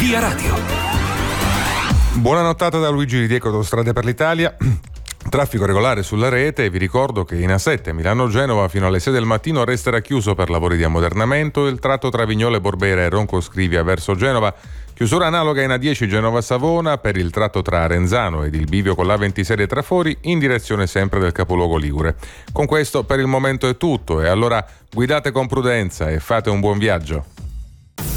Via Radio. Buona nottata da Luigi Ridieco, Autostrade per l'Italia. Traffico regolare sulla rete. Vi ricordo che in A7 Milano-Genova fino alle 6 del mattino resterà chiuso per lavori di ammodernamento il tratto tra Vignole Borbera e Ronco Scrivia verso Genova. Chiusura analoga in A10 Genova-Savona per il tratto tra Arenzano ed il bivio con l'A26 Trafori in direzione sempre del capoluogo ligure. Con questo per il momento è tutto e allora guidate con prudenza e fate un buon viaggio.